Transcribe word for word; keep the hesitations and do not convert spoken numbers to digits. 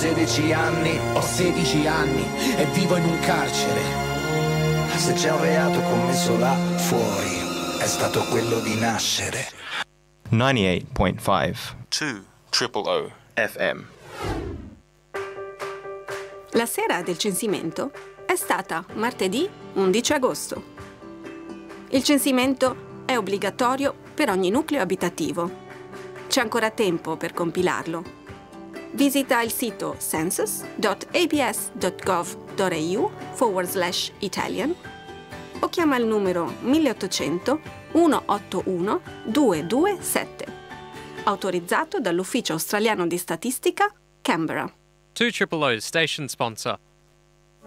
sedici anni, ho sedici anni e vivo in un carcere. Se c'è un reato commesso là fuori, è stato quello di nascere. ninety-eight point five two triple O F M. La sera del censimento è stata martedì undici agosto. Il censimento è obbligatorio per ogni nucleo abitativo. C'è ancora tempo per compilarlo. Visita il sito census.abs.gov.au forward slash Italian o chiama il numero milleottocento centottantuno duecentoventisette, autorizzato dall'Ufficio Australiano di Statistica, Canberra. two triple O's station sponsor.